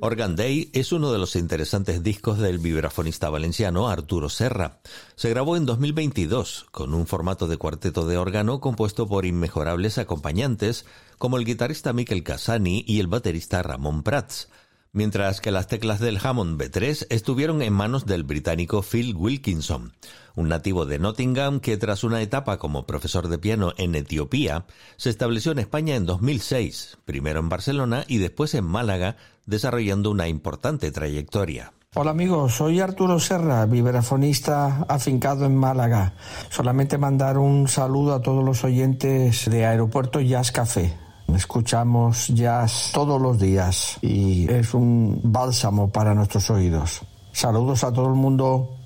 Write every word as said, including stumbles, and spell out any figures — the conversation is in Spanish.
Organ Day es uno de los interesantes discos del vibrafonista valenciano Arturo Serra. Se grabó en dos mil veintidós con un formato de cuarteto de órgano compuesto por inmejorables acompañantes como el guitarrista Miquel Casani y el baterista Ramon Prats, mientras que las teclas del Hammond B tres estuvieron en manos del británico Phil Wilkinson, un nativo de Nottingham que tras una etapa como profesor de piano en Etiopía, se estableció en España en dos mil seis, primero en Barcelona y después en Málaga, desarrollando una importante trayectoria. Hola amigos, soy Arturo Serra, vibrafonista afincado en Málaga. Solamente mandar un saludo a todos los oyentes de Aeropuerto Jazz Café. Escuchamos jazz todos los días y es un bálsamo para nuestros oídos. Saludos a todo el mundo.